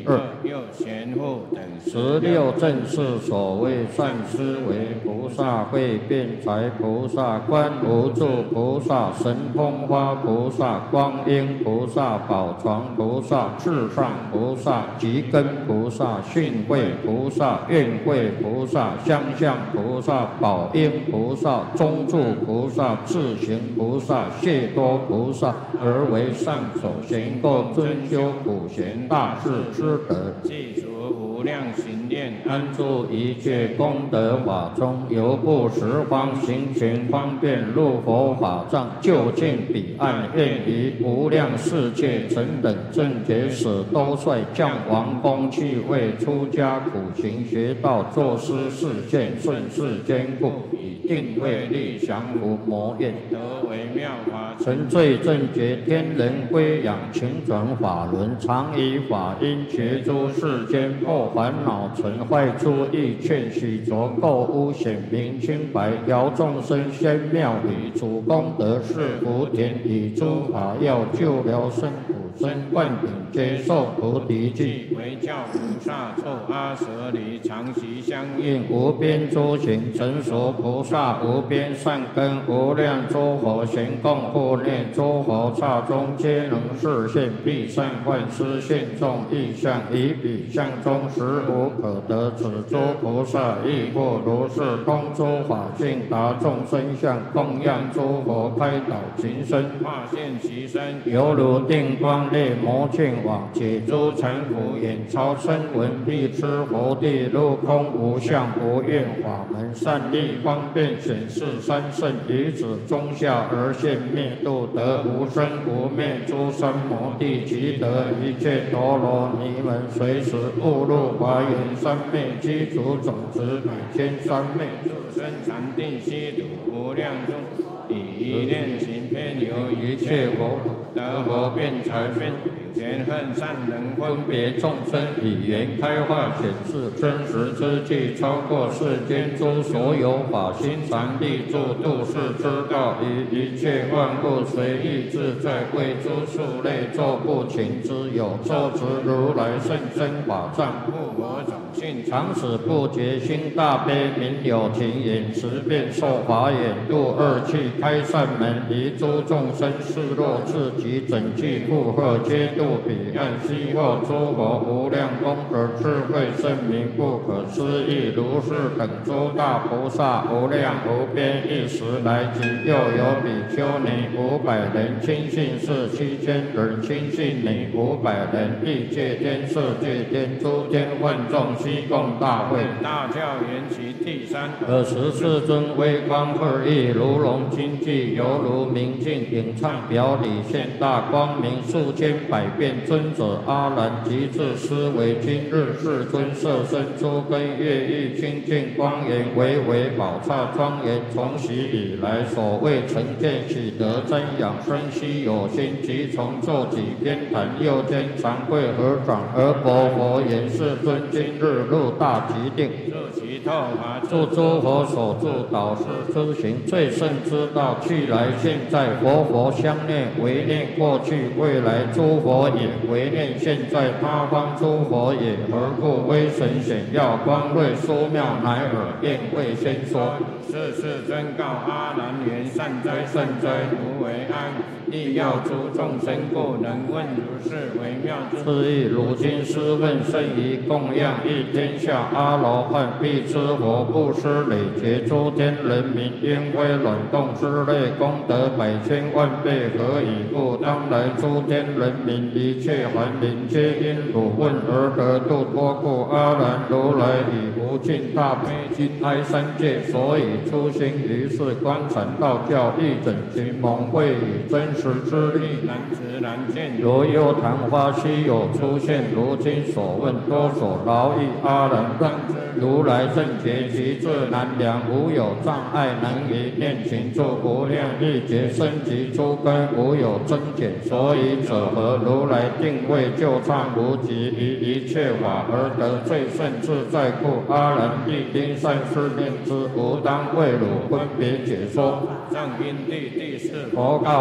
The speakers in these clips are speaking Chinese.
二又贤护等 16正是所谓善思维菩萨、慧辩才菩萨、观无住菩萨、神通花菩萨、光阴菩萨、宝床菩萨、至上菩萨、极根菩萨、训慧菩萨、愿慧菩萨、相向菩萨、宝应菩萨、中住菩萨、智行菩萨、谢多菩萨，而为上首行够尊修普贤大士之德， 记除无量行念， 安住一切功德法中，由不十方行群方便入佛法藏，就近彼岸，愿于无量世界成等正觉使都率降王公去为出家苦行学道，作施示现，顺世坚固，以定慧力降伏魔怨， 得为妙法成罪正觉，天人归养，勤转法轮，常以法音觉诸世间破烦恼尘坏诸意劝许着垢污显明清白，摇众生仙妙理，主功德是福田，以诸法药救疗生苦生，万品接受菩提记， 为教菩萨处阿舍离，常习相应。 应无边诸行成熟菩萨，无边善根，无量诸佛行供护念，诸佛刹中皆能示现，必善幻施现众意象，以彼相中实无可得。此诸菩萨亦复如是，通诸法性，达众生相，供养诸佛，开导情身， 化现其身， 犹如定光列魔磬网，解诸尘浮，眼超声闻，必知佛地入空无相无愿法门，善利方便显示三圣，以此中下而现灭度，得无生无灭诸三摩地，即得一切陀罗尼门，随时误入华严三昧，积足种子百千三昧， 生禅定悉土无量中，以一念行偏由一切佛得佛辩才辩，前恨善人分别众生， 以言开化显示真实之际，超过世间诸所有法，心常立住度世之道，以一切万物随意自在，为诸数类作不勤之有，作持如来圣真法藏， 护我种性常使不觉心大悲，明有情眼识变受法眼，度二气开善门，离诸众生示若自己整具负荷，皆度彼岸，悉获诸佛无量功德智慧圣明，不可思议。如是等诸大菩萨，无量无边，一时来即，又有比丘尼500人，亲信士7000人，亲信女500人，欲界天、色界天、诸天万众，悉共大会。 大教缘起第三， 尔时世尊威光二翼，如龙金髻，犹如明镜，影唱表里，现大光明，数千百变尊者阿难，即至思维今日世尊色身诸根乐意清净光严，为宝刹庄严，从昔以来所谓成见喜得增养生息有心，即从坐几边谈，右肩长跪合掌，而佛言：世尊今日入大极定， 入其透法助诸佛所助导师之行，最胜之道，去来现在，佛相念，唯念过去未来诸佛也，唯念现在他方诸佛也。何故威神显耀，光瑞殊妙，乃尔便会先说。 世尊告阿难言：善哉善哉，无为安。亦要诸众生故，能问如是微妙之是亦如今师问甚于供养一天下阿罗汉，必知佛布施累劫诸天人民，烟灰卵动之类功德百千万倍，何以故？当来诸天人民一切凡灵，皆因汝问而得度脱故。阿难如来以无尽大悲心哀三界，所以出行于世观禅道教，一整群蒙会以真实之力， 难知难见。 如幽昙花稀有出现，如今所问多所劳役。阿难让如来正觉极至难量，无有障碍能于念情住，无量亿劫生及诸根，无有增减。所以者何？如来定位就畅无极，于一切法而得最胜自在故。阿难必应善思念之，吾当为汝分别解说。 藏因地第四， 佛告阿难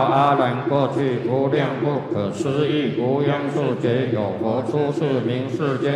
然过去，无量不可思议，无央数劫有佛出世名世间。